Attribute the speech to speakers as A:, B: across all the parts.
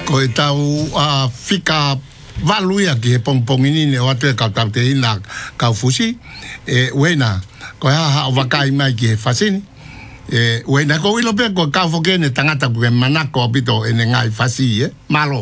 A: ko e tau fika valuia ki he pongpongini ne o atu e kau tau te ina kau fusi wena ko ha wakai mai ki he fasini wena ko ilo pe ko kau fokene tangata ko manako apito ene ngai fasi malo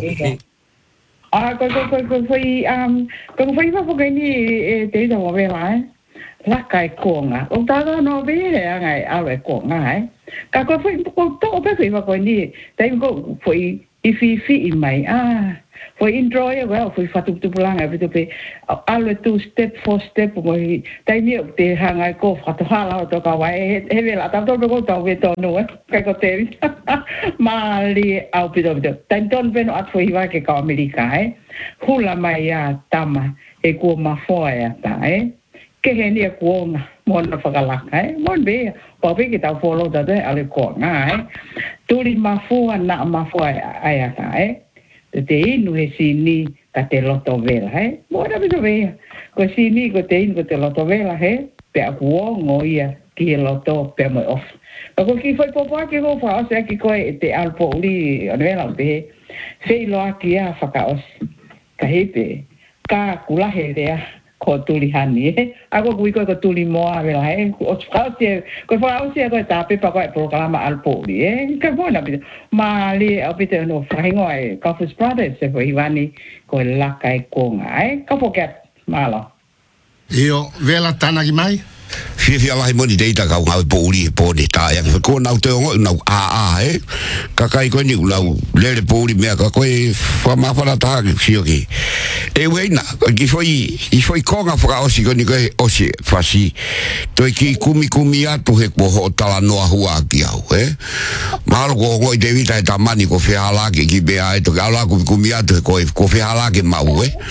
B: ko foi fa fokene te ida mo vela la kai konga o tado no vele ngai ave konga ka ko foi ko to pe foi ko ni te ko foi ifi mai foi enjoy well foi fatu tu pulang apito pe alwe two step four step mo tai ni te hanga ko fatu hala to ka wai he vela ta to ko to ve to no ka ko te mali au pito tai ton ven at foi va ke ka amerika hula mai ya tama e ko ma foi ta ke he ni ko mon na fakalaka mon be pa be ke ta follow da de ale ko nga tuli ma fu na ma fu ai ta te inu he sini ka te loto vela mo na be ko sini ko te inu ko te loto vela pe a ko ngoia ki loto pe mo off ko ki foi popo ki go fa se ki ko te alpo li vela be sei lo aki a fakaos ka hepe ka kula he ko tuli hani ako kui ko tuli moa vela o frautie ko frautie ko tape pa ko programa alpoli ka bona mali apite no fraingo ka fus brothers se foi vani ko la kai ko ngai ka poket malo
A: io vela tana ki mai
C: Fifi ala moni deita ka ngau poli poni ta ya ko na te no ka kai ko ni lau le poli me ka ko fa ma fa ta ki ki e wena ki foi ko nga fa o si ko ni ko o si fa si to ki kumi atu he ko ho tala no hua ki au ma lo ko de vita ta mani ko fe ala ki be ai to ala kumi atu ko fe ala ki mau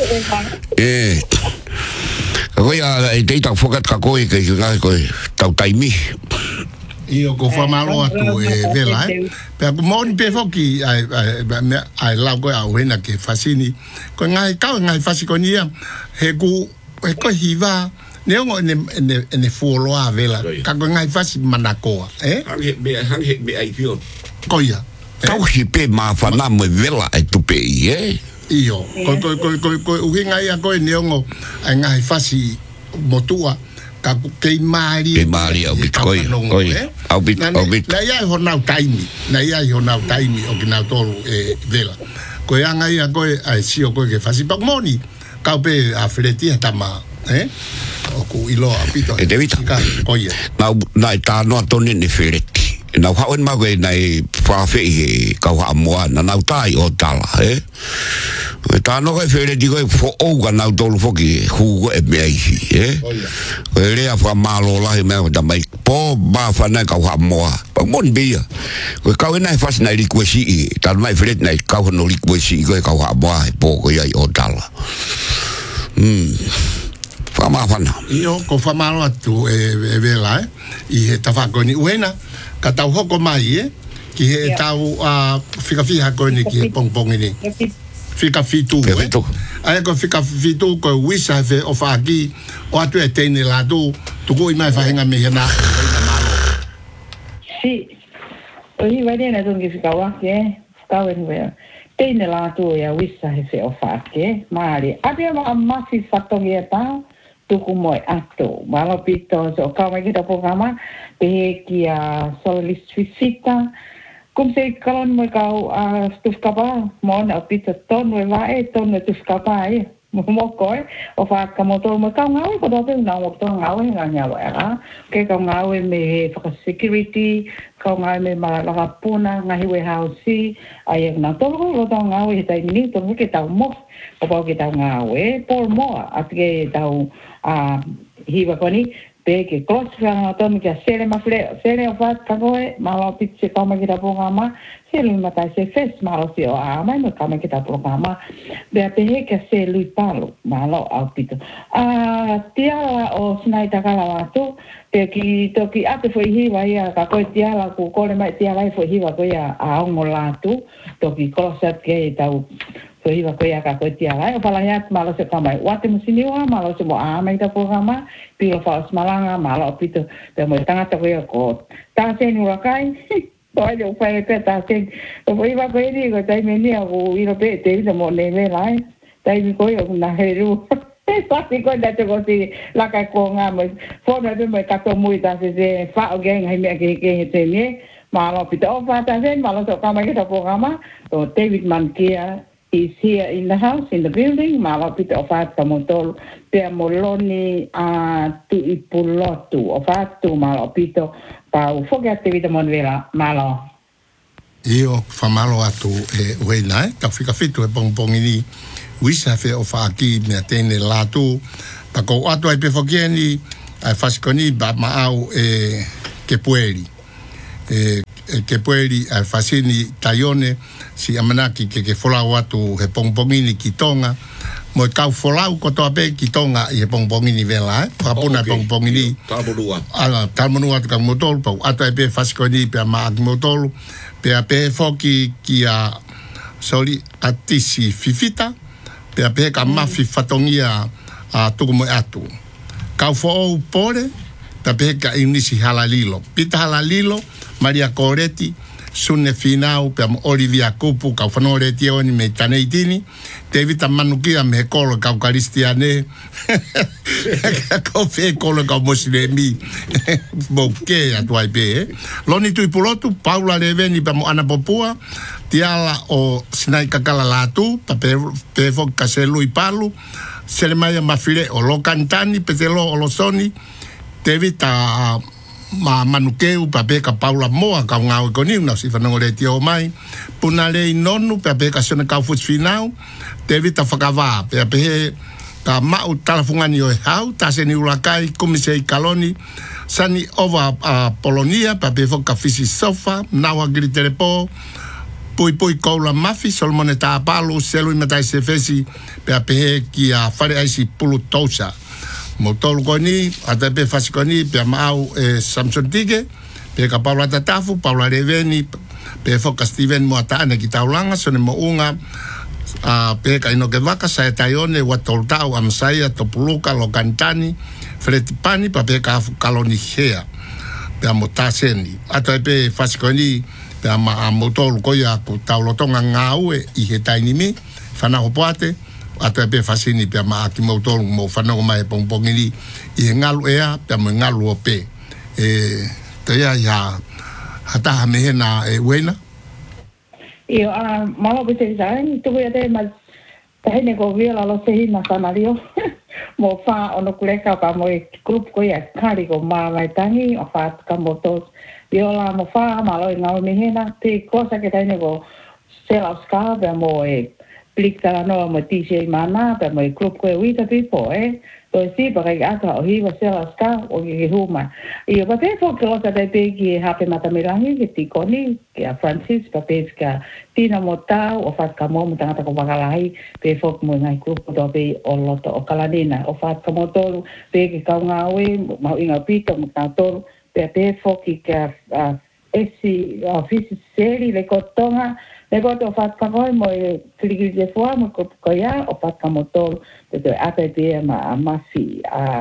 C: ko ya deita fokat ka ko ke ko tau taimi
A: io ko fa malo atu vela pe ko mon pe foki ai la ko au hena ke fasini ko ngai fasi ko nia he ko hiva ne ngo ne folo a vela ka ko ngai fasi manako
C: hang me ai fio
A: ko ya
C: tau hi pe ma fa na mo vela e tu pe
A: io ko uhinga ia ko ne ngo ngai fasi motua ka ke mari
C: au bitcoin au bit
A: na ia ho taimi o que na tolu vela ko anga ia ko ai sio ko ke fasi pa moni ka pe a fleti tama o ku ilo apito
C: e devita
A: ko ia
C: na ta no toni ni fleti na hauen ma ko nei fa fe ka ha mo na tai o tala ta no ke fere digo fo o ga na tolu fo ki hu e me ai ko le a fa malo la me da mai po ba fa na ka ha mo pa mon bia ko ka na fa na ri ko si ta mai fere na ka no ri ko si ko ka ha mo po ko ia o tala fa ma fa na
A: io ko fa malo atu e vela i he ta fa ko ni wena ka tau hoko mai ki he tau fika ko ni ki pong ni fika fitu ai ko fika fitu ko wisa fe o fa ki o atu e tene la tu ko i mai fa henga me na malo
B: si o i vai na dongi fika wa ke ka wen we tene la tu ya wisa fe o fa ke mari abe ma masi fatongi ta tuku moi ato malo pito so ka mai kita programa pe ki a solis visita kum se kalon mo kau stuf kapa mon a pito ton we vai ton stuf kapa mo koi o fa ka motor mo ka ngau ko do na mo to ngau nga nya wa ke ka ngau me fa security ka ngau me ma la puna nga hiwe house ai na to lo to ngau e tai ni to ke ta mo o pa ke ta ngau por mo at ke ta hiwa koni pe ke cross nga to mi ke sele ma fle sele o fa ka koe ma la pitse ka ma kita programa sele ma ta se fes ma lo si o ma no ka ma kita programa be pe ke se lui palo ma lo au pito tia o snai ta kala wato pe ki to ki ate foi hiwa ia ka koe tia la ku kole mai tia lai foi hiwa ko ia a ngo latu to ki cross ke tau so iba ko ya ka ko tia lai o pala ya malo se kamai wate musini wa malo se mo a mai ta programa pilo fa smalanga malo pito te mo tanga ta ko ta se ni wa kai Tôi được phải cái ta trên, tôi va cái đi cái tay mình đi aku ilo pe te ilo mo ne me lai, tay mi ko yo na heru. Tapi ko da to si la ka ko nga mo, fo na de me ka to muy ta se fa o gen hai me ke te ne, ma lo pito o fa ta sen ma lo to ka ma ke to programa, to David Mankia is here in the house, in the building, ma lo pito o fa ta mo to pe mo loni a tu I pulotu, o fa tu ma lo pito tau foga te vita mon vela malo.
A: Io fa malo atu wena ka fika fitu e pongpongini wisa fe o fa aki me tene latu pa ko atu ai pe fokieni ai faskoni ba maau ke pueli ke pueli al fasini tayone si amanaki ke fola watu he pongpongini kitonga mo kau folau ko to ape kitonga I pongpongini vela papuna pongpongini
C: Tamunua
A: ala tamunua ka motol pa ata pe faskoni pe ma motol pe ape foki ki a soli atisi fifita pe ape ka mafi fatongia a tukumo atu kau fo pore pe ka inisi halalilo pita halalilo Maria Coretti sunne finau pe Olivia Kupu ka fanore tioni me taneitini David manukia me kolo ka Kristiane ka fe kolo ka muslimi boke atuai pe loni tu pilotu Paula Leveni pe mo ana popua tiala o sinai kakala latu pe fo ka se lui palu selemaya mafile o lo cantani pe te lo lo soni David ma manukeu pape ka Paula moa ka ngau ko ni na si fanangore tio mai punale nonu pape ka sona ka fut finau David ta fakava pape ka ma utalafungani o hau ta se ni ulakai komise kaloni sani over Polonia pape fo ka fisi sofa na wa glitelepo poi koula mafi solmone ta palo selu meta se fesi pape ki a fare ai si pulutosa Motol koni ata pe fasikoni pe mau Samson Tige pe ka Paula Tatafu Paula Reveni pe foka Steven Moata na kitaulanga sone mo unga pe ka ino ke vaka sa tayone watoltau amsaya topuluka lo kantani Fretipani pa pe ka kaloni hea pe motaseni ata pe fasikoni pe ma motol ko ya ku taulotonga ngaue I hetaini mi fana hopoate ata pe fasini pe ma ki mo tolu mo fana mai pongpongini I ngalu ea pe mo ngalu ope te ya hata me na wena
B: io malo pe te sai tu ia te ma te ne ko via la lo se na sanario mo fa ono kuleka pa mo grup ko ya kari ko ma mai tangi o fa ka mo tos io la mo fa malo ngalu me na te cosa que te ne ko se la ska pe mo Plikala no mo tise mana pe mo club ko wita pipo to si pa kai ata o hiwa sela ska o ki huma I pa te fo ko ta te ki hape mata mirangi ki ti koni ki a Francis pa peska tina mota o fa ka mo tanga ko bagalai pe fo mo ngai club do pe o loto o kaladina o fa ka mo tolu pe ki ka ngawe ma inga pito mo ka tolu pe fo ki ka esi ofisi seri le kotonga le koto fat ka mo kliki de fo mo ko ya o fat ka motor de ate pe ma masi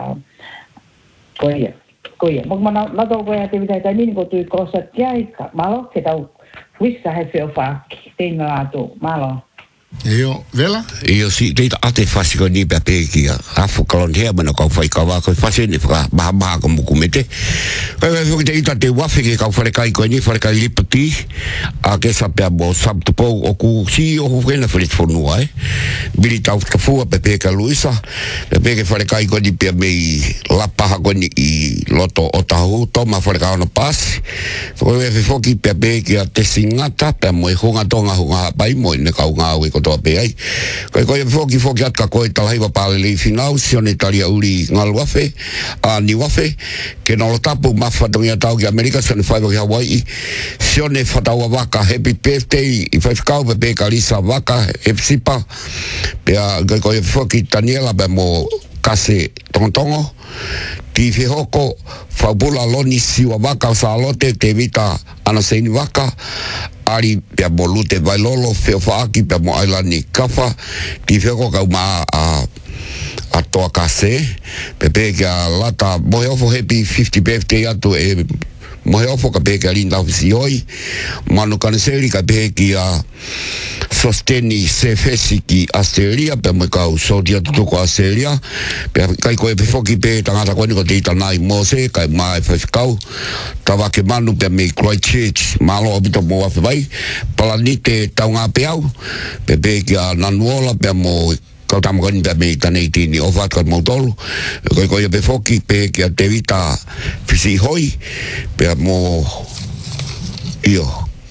B: koya mo na do ko ya te vita ni ko tu cosa kia ka malo ke tau wisa he fe fa tenga to malo
A: io vela
C: io si te ate fasikoni pe ki afu kalon hea mana ka fai ka wa ko fasini fa ba ko mukumete pe te ita te wafi ke ka fare kai ko ni fare kai lipati a ke sa pe bo sab to po o ku si o vena fare fo no ai bilita ka fu pe ka Luisa pe ke fare kai ko di pe me la pa ko ni I loto o tahu to ma fare ka no pas ko e fo ki pe ki a te singata pe mo hunga tonga hunga pai mo ne ka unga we ko to pe ai ko foki at ka ko talai wa pale le final sione Italia uri ngalwafe a ni wafe ke no tapu mafa dongia tau ki America sen fai wa Hawaii sione fatawa waka happy birthday I fai kau be ka Lisa waka epsipa pe ko foki Daniela be mo kase tontongo ti fe hoko fabula loni siwa waka sa lote te vita ana seini waka ari pe bolute vai lolo fe faaki pe mo ailani kafa ti fe ko ka ma a to kase pe ka lata mo ofo happy 50 birthday atu mo he ofo ka pe ka linda ofisi oi mano ka seri ka pe ki a sosteni se fesi ki Australia pe mo ka so dia tu ko Australia pe kai ko pe foki pe tanga ta ko ni ko te tanai mo se kai mai fa kau tava ke manu pe me Christchurch malo obito mo fa vai planite taunga pe au pe ki a nanuola pe mo kau tam ko ni pe me tanei tini o va ko mo tolu ko pe foki pe ki a te vita fisi hoi pe mo io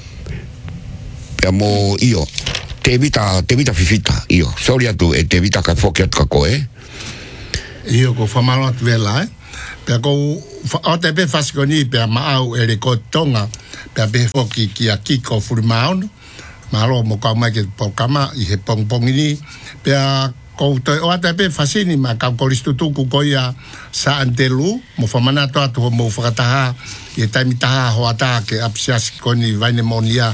C: mo io te vita fifita io soria tu e te vita ka foki at ka ko
A: io ko famalo at vela pe ko o te pe faskoni pe mau e ko tonga pe foki ki a kiko furmaun malo mo ka mai ke pokama I he pong ini pe ko te o te pe fasini ma ka ko listutu ku ko ia sa antelu mo famana to atu mo fakata e taimita ho ata ke apsias koni vainemonia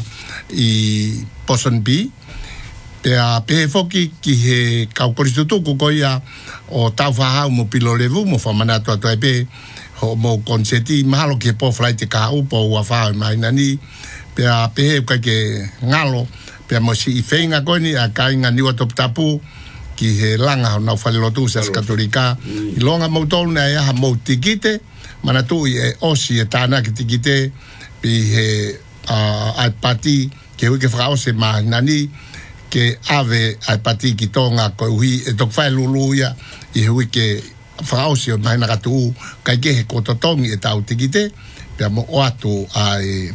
A: I poson bi pe a pe foki ki he ka ko listutu ku ko ia o tau faha mo pilolevu mo famana to atu pe ho mo konseti malo ke po flight ka upo wa fa mai nani pe a pe ka ke ngalo pe mo si feinga koni a ka inga ni top tapu ki he langa na falelotu sa katolika I longa mo tolu na ya mo tikite mana tu e osi e tana ki tikite pe he ai pati ke wi ke frau se ma nani ke ave ai pati ki tonga ko hui e tok fai lulu ya I hui ke frau se ma na tu ka ke he kototongi e tau tikite pe mo atu ai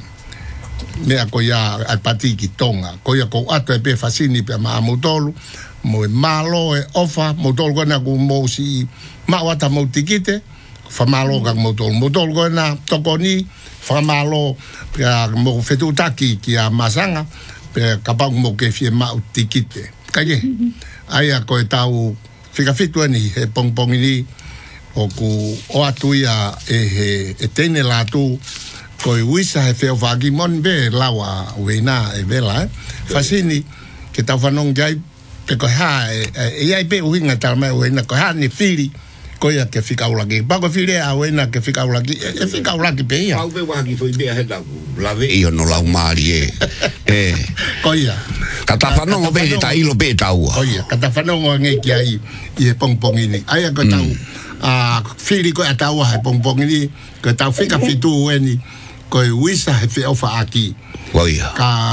A: mea ko ya ai pati ki tonga ko ya ko atu e pe fasini pe ma mo tolu mo malo e ofa mo tol gona ku mo si ma wata mo tikite fa malo ga mo tol gona tokoni fa malo pra mo fetu taki ki a masanga pe kapa mo ke fie ma tikite kaje aya ko tau fika fitu ni he pong ni o ku o atu ya e tene la tu ko wisa he feo vagi mon be lawa wena e vela fasini ke ta fanong jai pe ko ha e ai pe uinga tal mai wena ko ha ni fili ko ya ke fika ulagi pa ko fili a wena ke fika ulagi e fika ulagi pe ya
C: au be wa ki foi be he la ve io no la umari
A: ko ya
C: kata fanong be ta ilo be tau
A: ko ya kata fanong nge ki ai I pong ini ai ko tau a fili ko atau ha pong ini ko tau fika fitu weni ko wisa he fe ofa aki
C: wa ya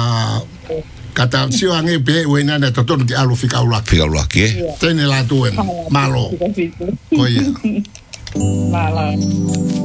A: kata sio ange pe wena na toton ki alu fika ulaki tene la tu malo ko ya
B: malo